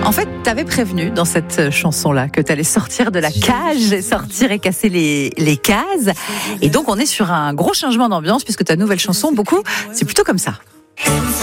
En fait, t'avais prévenu dans cette chanson-là que t'allais sortir de la cage et sortir et casser les cases. Et donc, on est sur un gros changement d'ambiance puisque ta nouvelle chanson, beaucoup, c'est plutôt comme ça.